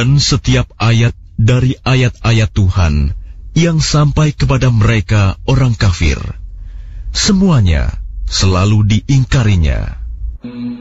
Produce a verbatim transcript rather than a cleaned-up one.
Dan setiap ayat dari ayat-ayat Tuhan yang sampai kepada mereka orang kafir, semuanya selalu diingkarinya.